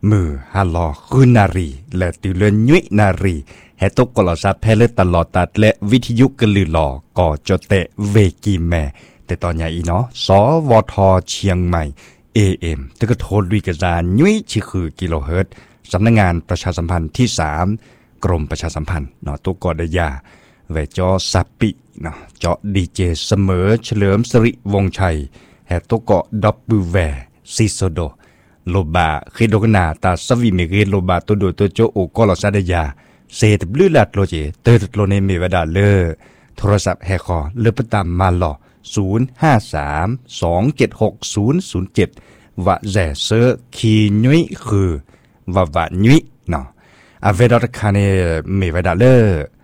มือฮาลอคืนนารีและติเลือนยุยนารีแฮตกกลอซาแพเลตลอดตัดและวิทยุกลือหลอก่อจเตเวกีแม่แต่ตอนใหญ่เนาะสวทเชียงใหม่ AM ตึกโทรดุยกระจานยุยชิคือกิโลเฮิรตซ์สำนักงานประชาสัมพันธ์ที่3กรมประชาสัมพันธ์เนาะตัวกอดยาเวจอสัปปิเนาะเจาะดีเจเสมอเฉลิมสิริวงชัยแฮตัวกอดับบูแวซิโซโดโลบาเคโดกนาตาสวีเมเกโลบาตัวโดตัวโจโอกอลซาเดยาเซตบลือลัดโลเจเตอร์โลเนเมวดาเลอโทรศัพท์แฮคอเลปตามมาลอ053276007วะแจเซอคีนุยคือวะวะนุยเนาะอเวดอร์คาเนเมวดาเลอ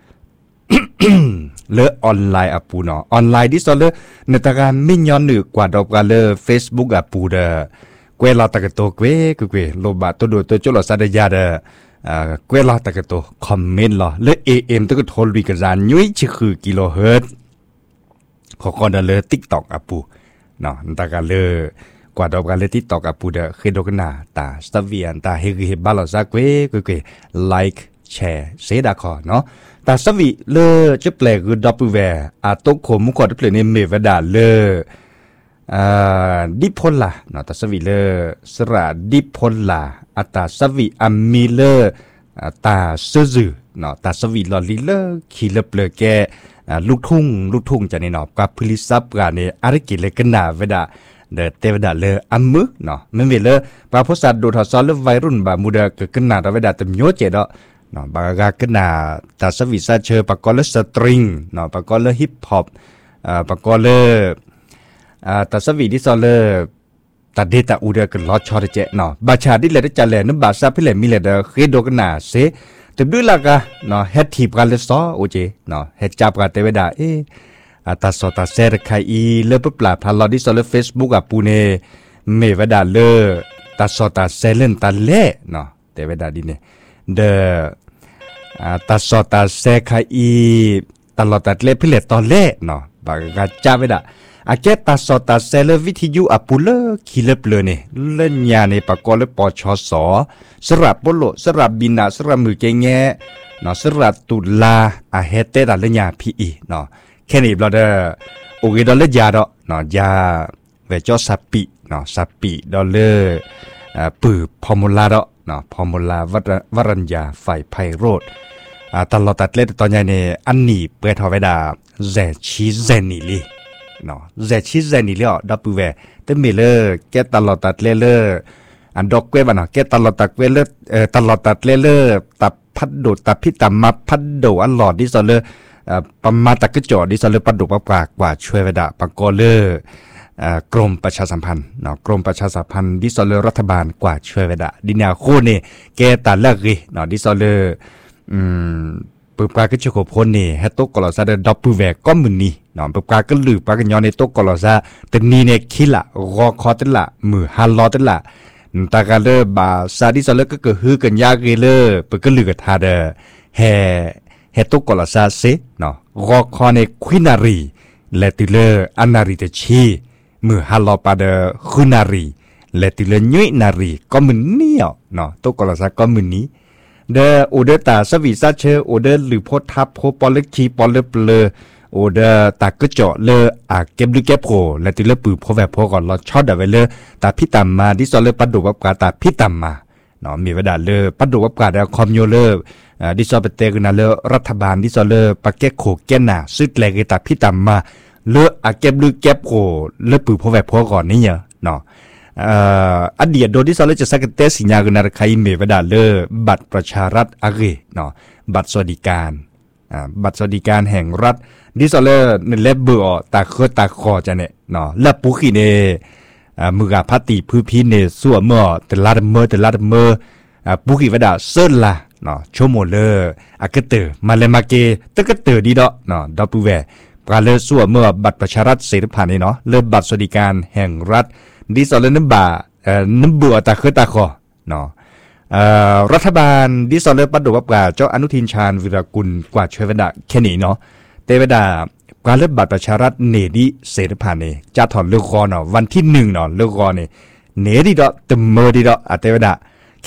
เลออนไลน์อปูเนาะออนไลน์ดิสเลอในตะการมิญอนหนึกว่าดอกกาเลอ Facebook อปูเดเกวลาตะกะโตเกวโลบาตัวโดตัวโจลซาเดยาเดเกวลาตะกะโตคอมเมนต์ลอเลอ AM ตะกะโทรวิกะจานยุยชิคือกิโลเฮิรตซ์ขอก่อนเลอ TikTok อปูเนาะตะกะเลอกว่าดอกกาเล TikTok อปูเดเคโดกนาตาสตาเวียนตาเฮเฮบาลอซาเกวไลค์แชร์เซดาคอเนาะตาสวีเลอจะแปลคือดับเบิลแวร์อาตกโคมุกอดเปลในเมวดาเลอดิพลล่ะเนาะตาสวีเลอสระดิพลล่ะอัตาสวีอัมมิเลอตาเซซึเนาะตาสวีลอลิเลอคีเลเปลแกลูกทุ่งจะนี่เนาะกับพลิซับกาเนี่ยอาริกิเลกนาเวดาเดเตวดาเลอัมมึเนาะมันเวเลปาโพสัตดูทอซอลวัยรุ่นบามูดากกนาเวดาตมโยเจดเนาะบางากนาตาสวิซาเชอปะกอลสตริงเนาะปะกอลฮิปฮอปปะกอลตาสวิดิซอลตาเดตาอูเดกลอชอเจเนาะบาชาดิเลดจัเลนบาซาพิเลมิเลดเคโดกนาเซตบดุลากาเนาะเฮดทีบกาเลซอโอเจเนาะเฮดจับกาเตเวดาตาสอตาเซรคายเลปปลาพาลอดิซอล Facebook อะปูเนเมวดาเลตาสอตาเซเลนตาเลเนาะเตเวดาดิเนเดตาสอตาเซคายตลอดตัดเล่พิเลตอนเล่เนาะบางกาจ้าเวดาอาเกตาสอตาเซเลวิทยุอะปูเลคิเลเปลเนเล่นยาในปะกอเลปอชอสอสระปโลสระบินาสระมือเกงแงเนาะสระตุลาอะเฮเตดาเล่นยาพีอีเนาะแค่นี้บลอเดอโอเคดอลเลยาดอเนาะยาเวจอสัปปิเนาะสัปปิดอลเลปือพอมูลาดอเนาะพอมูลาวรัญญาฝ่ายไพโรดตลอดตัดเล่นตอนใหญ่เนี่ยอันนี้เปิดทอเวดาแซชิเซนิลีเนาะแซชิเซนิลีอ่ะดับเบิลแวร์แต่เมเลอร์แกตลอดตัดเล่เลออันดอกเกวบ้านเนาะแกตลอดตัดเวเลอตลอดตัดเล่เลอตับพัดโดตับพิตามาพัดโดอันหลอดดิซอเลประมาตะกจอดิซอเลปัดโดปากกว่าช่วยเวดาปังกอเลกรมประชาสัมพันธ์เนาะกรมประชาสัมพันธ์ดิซอเลรัฐบาลกว่าช่วยเวดาดินาโคนี่แกตาเลิกรีเนาะดิซอเลปปกาก็จะขบพ้นนี่ให้โตกอลซาเดดับปูแวกก็มือนี่เนาะปปกาก็ลือปากย้อนในโตกอลซาแต่นี่เนี่ยคิละรอคอตละมือฮัลลอตละตากาเลบาซาดิซอเลก็คือฮือกันยากเลปก็ลือกับทาเดแฮโตกอลซาเซเนาะรอคอในควินารีและติเลอนารีเตชีมือฮัลลอปาเดคุนารีและติเลยุยนารีก็มือนี่เนาะโตกอลซาก็มือนี้เดอโอเดตาสวิซาเชโอเดหรือโพทับโพปอลเลคีปอลเลเปลโอเดตากเจาะเลเก็บลึกแก็บโผและติเลปือโพแวบโพก่อนเราช็อตเดเวเลตาพิตามมาดิซอเลปัดดูวับกาตาพิตามมาเนาะมีเวลาเลปัดดูวับกาเดคอมโยเลดิซอเปเตกนาเลรัฐบาลดิซอเลปะเกโขแกน่าซึกแลกตาพิตามมาเลเก็บลึกแก็บโผเลปือโพแวบโพก่อนนี่เนาะอดีตโดยที่สเลจะสักเตสิญญากันอะไรเมวดาเลบัตรประชารัฐอะไรเนาะบัตรสวัสดิการบัตรสวัสดิการแห่งรัฐดิสเลในเล็บเบอร์ตาเคตาคอจะเนี่ยเนาะและปุกิเนมือพัติพื้นพินเนส่วนเมื่อแต่ละเมื่อปุกิวดาเซิร์ละเนาะชั่วโมงเลอากเตอมาเลมาเกตะกเตอดีดอเนาะดับปูแวปลาเลส่วนเมื่อบัตรประชารัฐเสรีผ่านเนาะเริ่มบัตรสวัสดิการแห่งรัฐดิสอเลนบาน้ำบัวตาเคตาคอเนาะรัฐบาลดิสอเลปัดดูวับกาเจ้าอนุทินชาญวิรากุลกว่าช่วยเวดาแค่นี้เนาะเตเวดาการเลือกบัตรประชารัฐเนดิเสรีผ่านเนี่ยจะถอนเลือกคอเนาะวันที่1เนาะเลือกคอเนี่ยเนดิดอเตมเมอร์ดิดอเตเวดา